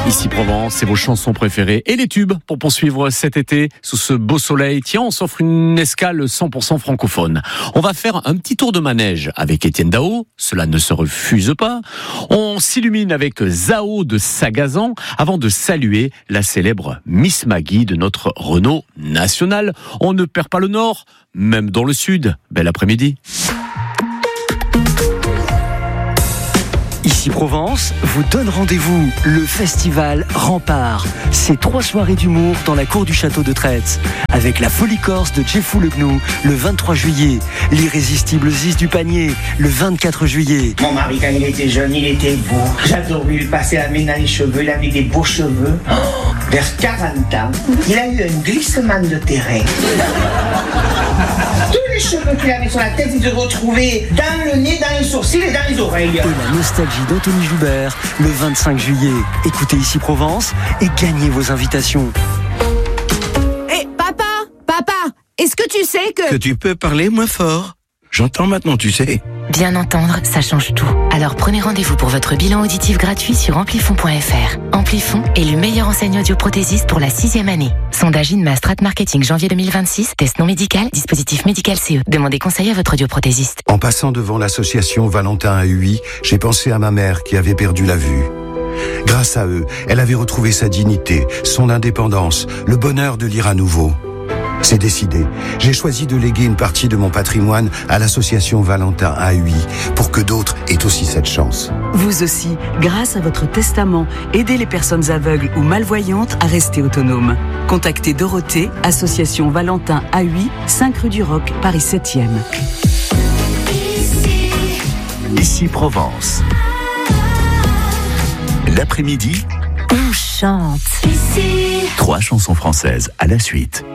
Ici Provence, c'est vos chansons préférées et les tubes pour poursuivre cet été sous ce beau soleil. Tiens, on s'offre une escale 100% francophone. On va faire un petit tour de manège avec Étienne Dao, cela ne se refuse pas. On s'illumine avec Zao de Sagazan avant de saluer la célèbre Miss Maggie de notre Renault national. On ne perd pas le nord, même dans le sud. Bel après-midi. Ici Provence vous donne rendez-vous, le festival Rempart. C'est 3 soirées d'humour dans la cour du château de Traits. Avec la folie corse de Jeffou Le Gnou, le 23 juillet. L'irrésistible Ziz du Panier, le 24 juillet. Mon mari, quand il était jeune, il était beau. J'adorais lui passer la main dans les cheveux, il avait des beaux cheveux. Vers 40 ans, il a eu un glissement de terrain. Tous les cheveux qu'il avait sur la tête, ils se retrouvaient dans le nez, dans les sourcils et dans les oreilles. Et la nostalgie d'Anthony Joubert, le 25 juillet. Écoutez Ici Provence et gagnez vos invitations. Hé, papa, est-ce que tu sais que tu peux parler moins fort? J'entends maintenant, tu sais. Bien entendre, ça change tout. Alors prenez rendez-vous pour votre bilan auditif gratuit sur Amplifon.fr. Amplifon est le meilleur enseigne audioprothésiste pour la 6e année. Sondage INMA Strat Marketing janvier 2026, test non médical, dispositif médical CE. Demandez conseil à votre audioprothésiste. En passant devant l'association Valentin à UI, j'ai pensé à ma mère qui avait perdu la vue. Grâce à eux, elle avait retrouvé sa dignité, son indépendance, le bonheur de lire à nouveau. C'est décidé. J'ai choisi de léguer une partie de mon patrimoine à l'association Valentin à UI pour que d'autres aient aussi cette chance. Vous aussi, grâce à votre testament, aidez les personnes aveugles ou malvoyantes à rester autonomes. Contactez Dorothée, association Valentin à UI, 5 rue du Roc, Paris 7e. Ici Provence. L'après-midi, On chante. 3 chansons françaises à la suite.